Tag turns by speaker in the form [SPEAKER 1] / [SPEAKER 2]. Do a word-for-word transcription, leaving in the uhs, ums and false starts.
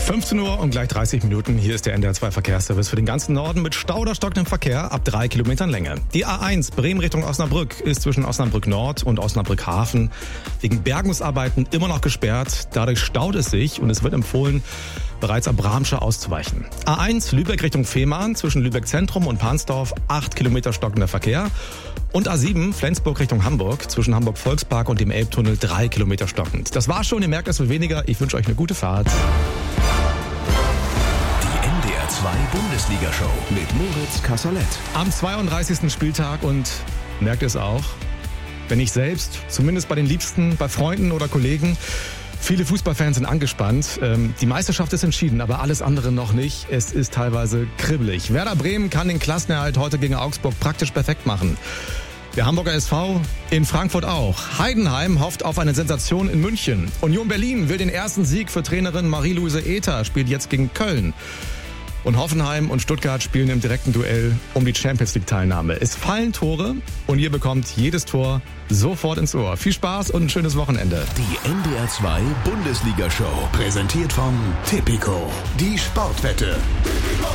[SPEAKER 1] fünfzehn Uhr und gleich dreißig Minuten. Hier ist der N D R zwei Verkehrsservice für den ganzen Norden mit Stau oder stockendem Verkehr ab drei Kilometern Länge. Die A eins Bremen Richtung Osnabrück ist zwischen Osnabrück Nord und Osnabrück Hafen wegen Bergungsarbeiten immer noch gesperrt. Dadurch staut es sich und es wird empfohlen, bereits ab Bramsche auszuweichen. A eins Lübeck Richtung Fehmarn zwischen Lübeck Zentrum und Pansdorf acht Kilometer stockender Verkehr. Und A sieben Flensburg Richtung Hamburg zwischen Hamburg Volkspark und dem Elbtunnel drei Kilometer stockend. Das war schon, ihr merkt, es wird weniger. Ich wünsche euch eine gute Fahrt.
[SPEAKER 2] Die N D R zwei Bundesliga-Show mit Moritz Kasserlet.
[SPEAKER 1] Am zweiunddreißigsten Spieltag und merkt es auch, wenn ich selbst, zumindest bei den Liebsten, bei Freunden oder Kollegen, viele Fußballfans sind angespannt. Die Meisterschaft ist entschieden, aber alles andere noch nicht. Es ist teilweise kribbelig. Werder Bremen kann den Klassenerhalt heute gegen Augsburg praktisch perfekt machen. Der Hamburger S V in Frankfurt auch. Heidenheim hofft auf eine Sensation in München. Union Berlin will den ersten Sieg für Trainerin Marie-Louise Ether, spielt jetzt gegen Köln. Und Hoffenheim und Stuttgart spielen im direkten Duell um die Champions-League-Teilnahme. Es fallen Tore und ihr bekommt jedes Tor sofort ins Ohr. Viel Spaß und ein schönes Wochenende.
[SPEAKER 2] Die N D R zwei Bundesliga-Show, präsentiert von Tipico, die Sportwette.